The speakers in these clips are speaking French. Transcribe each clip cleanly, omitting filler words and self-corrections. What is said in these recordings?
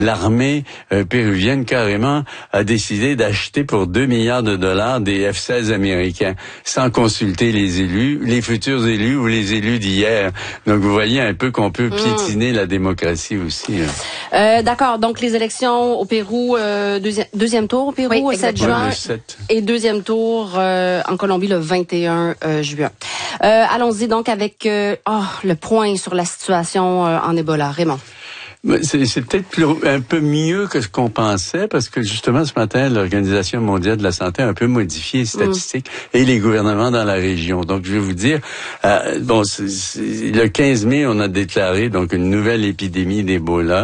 L'armée péruvienne carrément a décidé d'acheter pour 2 milliards de dollars des F-16 américains sans consulter les élus, les futurs élus ou les élus d'hier. Donc vous voyez un peu qu'on peut piétiner la démocratie aussi. D'accord. Donc les élections au Pérou, deuxième tour au Pérou oui, le 7 juin le 7. Et deuxième tour en Colombie le 21 juin. Allons-y donc avec le point sur la situation en Ebola. Raymond. C'est peut-être un peu mieux que ce qu'on pensait parce que justement ce matin l'Organisation mondiale de la santé a un peu modifié les statistiques et les gouvernements dans la région. Donc je vais vous dire le 15 mai on a déclaré donc une nouvelle épidémie d'Ebola.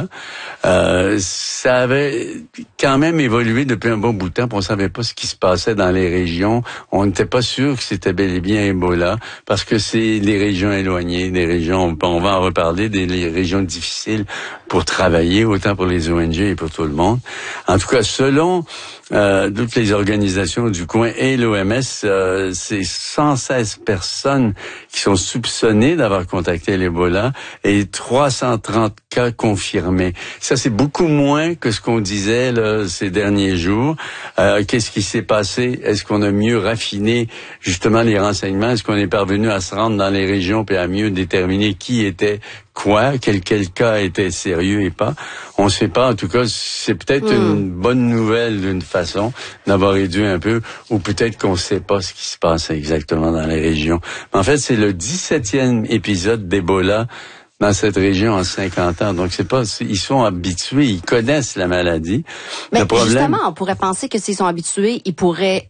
Ça avait quand même évolué depuis un bon bout de temps, on savait pas ce qui se passait dans les régions. On n'était pas sûr que c'était bel et bien Ebola parce que c'est des régions éloignées, des régions, on va en reparler, des régions difficiles pour travailler, autant pour les ONG et pour tout le monde. En tout cas, selon toutes les organisations du coin et l'OMS, c'est 116 personnes qui sont soupçonnées d'avoir contacté l'Ebola et 330 cas confirmés. Ça, c'est beaucoup moins que ce qu'on disait là, ces derniers jours. Qu'est-ce qui s'est passé? Est-ce qu'on a mieux raffiné justement les renseignements? Est-ce qu'on est parvenu à se rendre dans les régions et à mieux déterminer qui était quoi, quel cas était sérieux et pas? On ne sait pas. En tout cas, c'est peut-être une bonne nouvelle d'une façon d'avoir réduit un peu, ou peut-être qu'on ne sait pas ce qui se passe exactement dans les régions. Mais en fait, c'est le 17e épisode d'Ebola dans cette région en 50 ans. Donc, ils sont habitués, ils connaissent la maladie. Mais justement, on pourrait penser que s'ils sont habitués, ils pourraient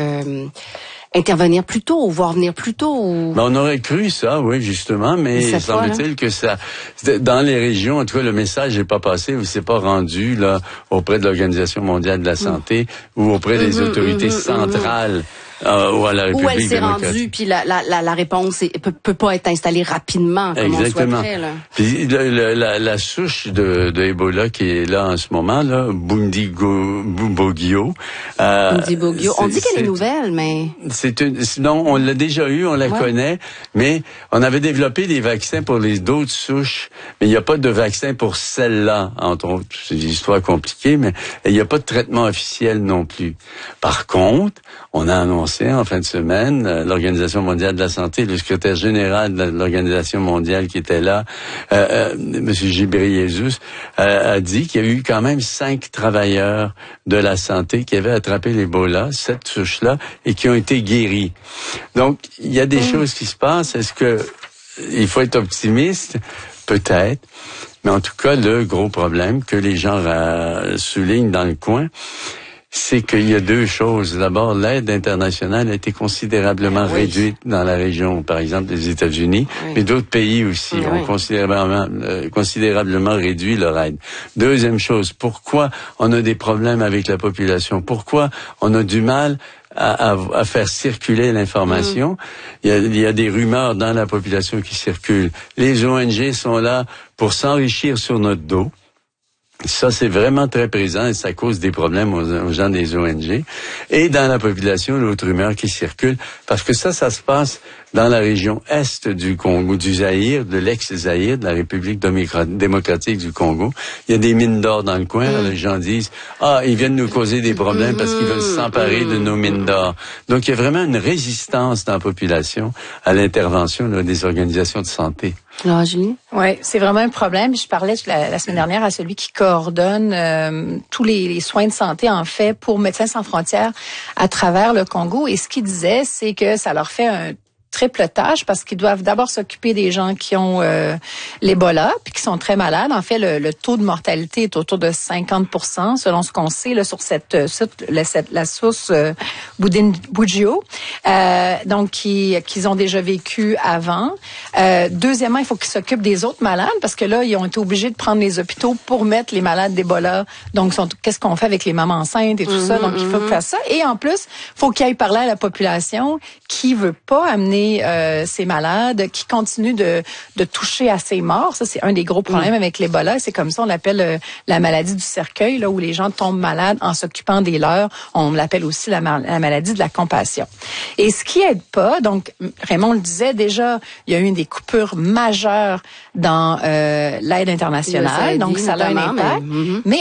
intervenir plus tôt ou voir venir plus tôt. Ou... Ben, on aurait cru ça, oui, justement, mais semble-t-il que ça, dans les régions, en tout cas, le message n'est pas passé ou c'est pas rendu là auprès de l'Organisation mondiale de la santé ou auprès des autorités centrales. Ou à la République où elle s'est démocratique. rendue, puis la réponse peut pas être installée rapidement comme exactement. on souhaiterait. Là. Puis la souche de Ebola qui est là en ce moment, là, Bundibugyo. Bundibugyo. On dit qu'elle est nouvelle, mais... Non, on l'a déjà eu, on la connaît, mais on avait développé des vaccins pour les d'autres souches, mais il n'y a pas de vaccin pour celle-là, entre autres. C'est une histoire compliquée, mais il n'y a pas de traitement officiel non plus. Par contre, on a annoncé en fin de semaine, l'Organisation mondiale de la santé, le secrétaire général de l'Organisation mondiale qui était là, M. Ghebreyesus, a dit qu'il y a eu quand même 5 travailleurs de la santé qui avaient attrapé l'Ebola, cette souche-là, et qui ont été guéris. Donc, il y a des choses qui se passent. Est-ce que il faut être optimiste? Peut-être. Mais en tout cas, le gros problème que les gens soulignent dans le coin, c'est qu'il y a 2 choses. D'abord, l'aide internationale a été considérablement réduite dans la région, par exemple des États-Unis, mais d'autres pays aussi ont considérablement réduit leur aide. Deuxième chose, pourquoi on a des problèmes avec la population? Pourquoi on a du mal à faire circuler l'information? Il y a des rumeurs dans la population qui circulent. Les ONG sont là pour s'enrichir sur notre dos. Ça, c'est vraiment très présent et ça cause des problèmes aux gens des ONG. Et dans la population, l'autre rumeur qui circule, parce que ça se passe dans la région est du Congo, du Zaïre, de l'ex-Zaïre, de la République démocratique du Congo. Il y a des mines d'or dans le coin. Là, les gens disent, ils viennent nous causer des problèmes parce qu'ils veulent s'emparer de nos mines d'or. Donc, il y a vraiment une résistance dans la population à l'intervention des organisations de santé. Alors, Julie? Oui, c'est vraiment un problème. Je parlais la semaine dernière à celui qui coordonne tous les soins de santé, en fait, pour Médecins sans frontières à travers le Congo. Et ce qu'il disait, c'est que ça leur fait un triple tâche parce qu'ils doivent d'abord s'occuper des gens qui ont l'Ebola puis qui sont très malades. En fait, le taux de mortalité est autour de 50% selon ce qu'on sait là, sur la source Bundibugyo, donc qu'ils ont déjà vécu avant. Deuxièmement, il faut qu'ils s'occupent des autres malades parce que là, ils ont été obligés de prendre les hôpitaux pour mettre les malades d'Ebola. Donc, qu'est-ce qu'on fait avec les mamans enceintes et tout ça? Donc, il faut faire ça. Et en plus, il faut qu'ils aillent parler à la population qui veut pas amener soigner ces malades, qui continue de toucher à ces morts. Ça, c'est un des gros problèmes avec l'Ebola. C'est comme ça, on l'appelle la maladie du cercueil, là où les gens tombent malades en s'occupant des leurs. On l'appelle aussi la maladie de la compassion. Et ce qui aide pas, donc Raymond le disait déjà, il y a eu des coupures majeures dans l'aide internationale, donc ça a un impact. Mais